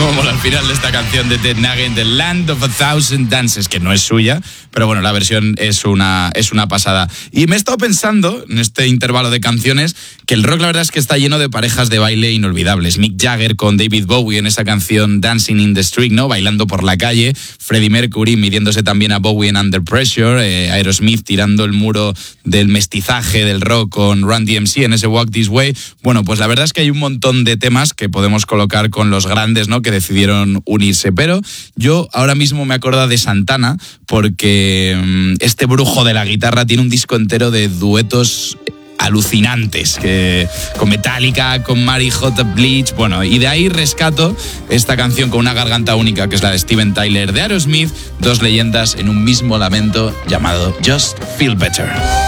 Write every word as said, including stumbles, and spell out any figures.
Como mola al final de esta canción de Ted Nugent, The Land of a Thousand Dances, que no es suya, pero bueno, la versión es una, es una pasada. Y me he estado pensando, en este intervalo de canciones, que el rock la verdad es que está lleno de parejas de baile inolvidables. Mick Jagger con David Bowie en esa canción Dancing in the Street, ¿no? Bailando por la calle. Freddie Mercury midiéndose también a Bowie en Under Pressure. Eh, Aerosmith tirando el muro del mestizaje del rock con Run D M C en ese Walk This Way. Bueno, pues la verdad es que hay un montón de temas que podemos colocar con los grandes, ¿no?, que decidieron unirse. Pero yo ahora mismo me acuerdo de Santana porque mmm, este brujo de la guitarra tiene un disco entero de duetos alucinantes, que con Metallica, con Mary J. Blige, bueno, y de ahí rescato esta canción con una garganta única, que es la de Steven Tyler de Aerosmith, dos leyendas en un mismo lamento llamado Just Feel Better.